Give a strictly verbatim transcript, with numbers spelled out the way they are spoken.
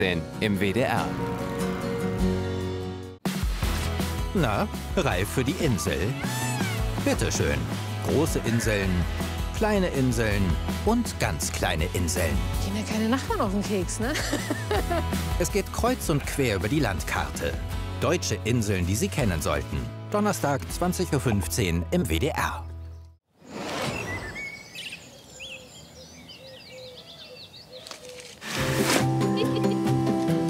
im W D R. Na, reif für die Insel? Bitteschön. Große Inseln, kleine Inseln und ganz kleine Inseln. Gehen ja keine Nachbarn auf den Keks, ne? Es geht kreuz und quer über die Landkarte. Deutsche Inseln, die Sie kennen sollten. Donnerstag, zwanzig Uhr fünfzehn im W D R.